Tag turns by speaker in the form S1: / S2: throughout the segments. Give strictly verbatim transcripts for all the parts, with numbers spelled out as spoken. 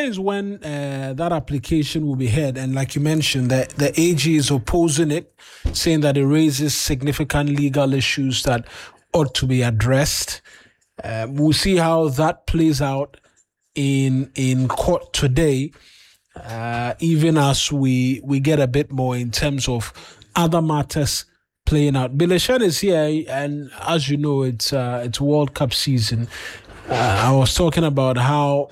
S1: is when uh, that application will be heard. And like you mentioned, the, the A G is opposing it, saying that it raises significant legal issues that ought to be addressed. Uh, we'll see how that plays out in in court today, uh, even as we we get a bit more in terms of other matters playing out. Bilishan is here, and as you know, it's uh, it's World Cup season. Uh, I was talking about how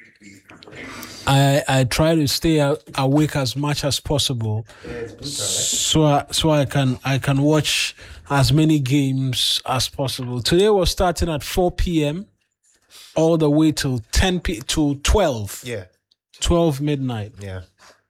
S1: I I try to stay a- awake as much as possible, so I, so I can I can watch as many games as possible. Today was starting at four p.m. all the way till ten p to twelve.
S2: Yeah.
S1: twelve midnight.
S2: Yeah.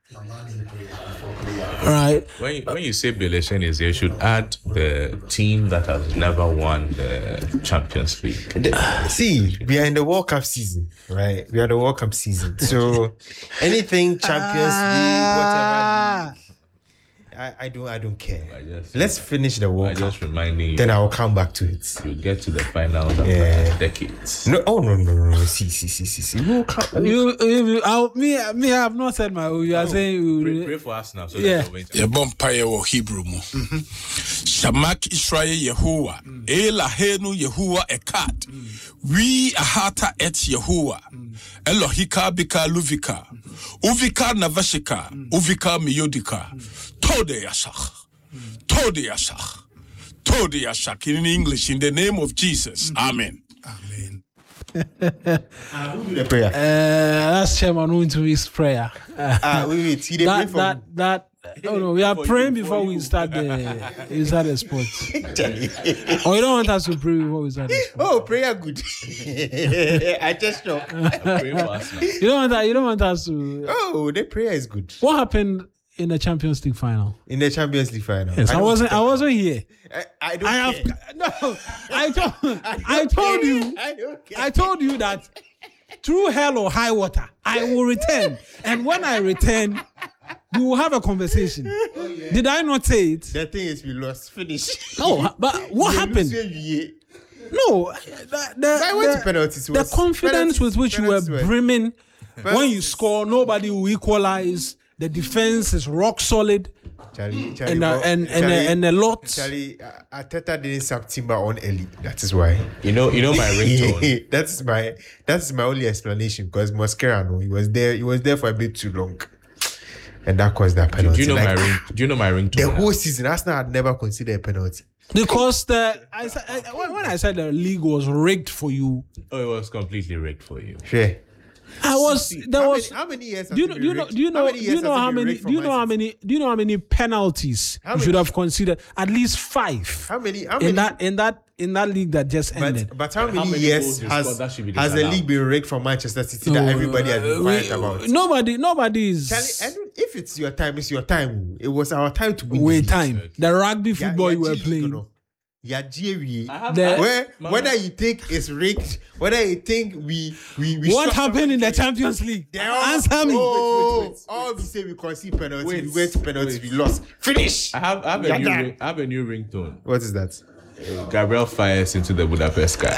S1: Right.
S3: When you, when you say Bilishan is here, you should add the team that has never won the Champions League.
S2: The- see, we are in the World Cup season, right? We are the World Cup season. So anything Champions League, whatever league, I, I don't I don't care.
S3: I just-
S2: Let's finish the
S3: I'm
S2: World Cup.
S3: just reminding you,
S2: Then I will come back to it.
S3: you get to the finals after
S2: Yeah.
S3: decades.
S2: No, oh no, no, no, no. See, see, see, see, see. World Cup.
S1: You, you, I, me, me, I have not said my. You are saying.
S3: Pray,
S1: You,
S3: pray for us now. So
S1: Yeah.
S3: that we'll wait.
S4: yɛbɔ mpaeɛ wɔ Hebrew mu. Shamak Israel Yehowa, Elahenu Yehowa Ekad, we ahata et Yehowa, Elohika bika luvika, Uvika navashika, Uvika miyodika, Tode Yashach, Tode Yashach, Tode Yashach in English, in the name of Jesus. Amen.
S1: Amen.
S2: The prayer.
S1: Uh, that's Chairman Winto's prayer. Uh,
S2: Ah, wait, wait. See, they pray
S1: that
S2: for
S1: that that. Oh no, we are praying before we start the we start the sports. Or you don't want us to pray before we start the sports.
S2: Oh, prayer good. I just know.
S3: Pray for us now.
S1: You don't want that. You don't want us to.
S2: Oh, the prayer is good.
S1: What happened in the Champions League final?
S2: In the Champions League final.
S1: Yes, I,
S2: don't-
S1: wasn't. I wasn't here.
S2: I, I don't
S1: I have
S2: care.
S1: no. I told. I told you.
S2: I don't care.
S1: I told you that through hell or high water, I will return. And when I return, we will have a conversation. Did I not say it?
S2: The thing is, we lost. Finish.
S1: No, but what happened? No, the, the,
S2: I went to
S1: the-
S2: penalties.
S1: the
S2: Was-
S1: confidence
S2: penalties-
S1: with which you were
S2: penalties
S1: brimming when you
S2: Penalties.
S1: score, nobody will equalize. The defense is rock solid,
S2: Charlie, Charlie,
S1: and uh,
S2: well,
S1: and and,
S2: Charlie,
S1: a, and a lot.
S2: Charlie, uh, Arteta didn't sub Timber on early. That is why.
S3: You know, you know my ringtone.
S2: that's my that's my only explanation because Mosquera, he was there. He was there for a bit too long, and that caused that
S3: Do
S2: penalty.
S3: you know
S2: Like,
S3: my ring? Do you know my ringtone?
S2: the whole season, Arsenal had never considered a penalty.
S1: Because the I, said- I, when when I said the league was rigged for you,
S3: Oh, it was completely rigged for you.
S2: Sure.
S1: I was there
S2: how
S1: was.
S2: Many, how many years?
S1: Do you know? Do you know? Do you know? Do you know how many? Do you know how many? Do you know how many penalties
S2: How
S1: you should
S2: many?
S1: have considered? At least five.
S2: How many? How many?
S1: in that in that in that league that just ended.
S2: But, but how many,
S3: How many
S2: years
S3: goals you
S2: has,
S3: scored? That should be
S2: has the
S3: disallowed.
S2: league been rigged for Manchester City that everybody has been
S1: Uh,
S2: quiet
S1: we-
S2: about?
S1: Nobody, nobody is
S2: Charlie, and if it's your time, it's your time. It was our time to win.
S1: wait
S2: the league.
S1: time. The rugby
S2: Yeah,
S1: football
S2: yeah,
S1: you were
S2: G League,
S1: playing.
S2: no. Yeah, G-
S3: have-
S1: The-
S2: Where,
S3: Mama-
S2: whether you think it's rigged, whether you think we we, we
S1: What
S2: shot
S1: happened in the
S2: somebody-
S1: Champions League?
S2: They all-
S1: Answer me.
S2: Oh, wait, wait, wait. All we say we concede penalty,
S3: Wait,
S2: we went to penalties,
S3: wait.
S2: we lost. Finish.
S3: I have, I have a
S2: Yeah,
S3: new,
S2: yeah.
S3: ring, I have a new ringtone.
S2: What is that?
S3: Gabriel fires into the Budapest sky.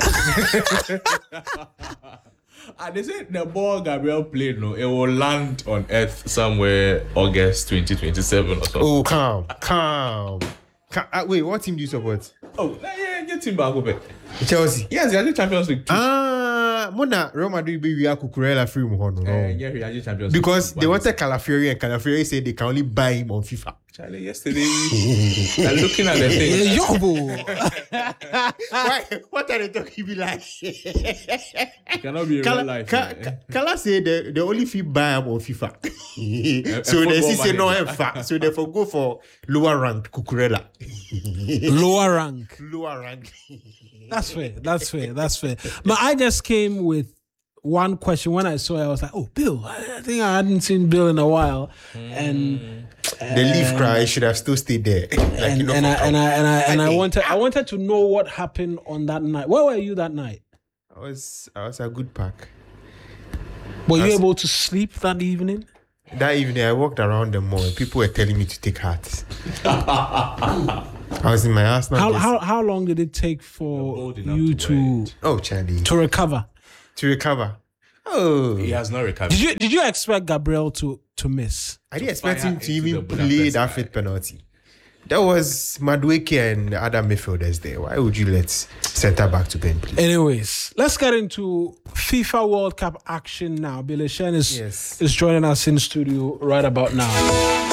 S3: And they said the ball Gabriel played, no, it will land on Earth somewhere August twenty twenty-seven or something.
S2: Oh, calm, calm. calm. Uh, wait, what team do you support?
S3: Oh, yeah, get him back over.
S2: Chelsea.
S3: Yes, you're Champions League too.
S2: Ah, Mona, Real Madrid be we are Cucurella free mo no.
S3: Eh, yeah, you're Champions League.
S2: Because they
S3: But-
S2: wanted Calafiori and Calafiori said they can only buy him on FIFA.
S3: Charlie, yesterday, I'm looking at the thing.
S1: Eh, Yobo.
S2: Why? What are they talking be like?
S3: It cannot be in real
S2: Kala,
S3: life.
S2: Ka,
S3: eh.
S2: Ka- Kala say they, they only fit buy him on FIFA. so
S3: a
S2: they
S3: football
S2: see say no
S3: manager.
S2: FIFA. So they for go for lower rank Cucurella.
S1: Lower rank.
S2: Lower rank.
S1: That's fair. That's fair. That's fair. But I just came with one question. When I saw it, I was like, "Oh, Bill! I I think I hadn't seen Bill in a while." And
S2: The leaf cry should have still stayed there. Like,
S1: and,
S2: you know,
S1: and, I,
S2: for-
S1: and I and I and I
S2: Hey.
S1: wanted I wanted to know what happened on that night. Where were you that night?
S2: I was I was a good pack.
S1: Were you
S2: That's-
S1: able to sleep that evening?
S2: That evening, I walked around the mall. People were telling me to take heart. I was in my Arsenal.
S1: How
S2: jersey.
S1: how how long did it take for
S3: bold enough
S1: you
S3: to
S1: to
S3: wear it.
S2: Oh, Charlie.
S1: to recover?
S2: To recover. Oh,
S3: He has not recovered.
S1: Did you did you expect Gabriel to to miss?
S2: I didn't expect
S3: fire
S2: him to
S3: into
S2: even
S3: the
S2: play
S3: Budapest
S2: that
S3: guy.
S2: fifth penalty. There was Madueke and other midfielders there. Why would you let centre back to go and play?
S1: Anyways, let's get into FIFA World Cup action now. Billy Shen is,
S2: Yes.
S1: is joining us in studio right about now.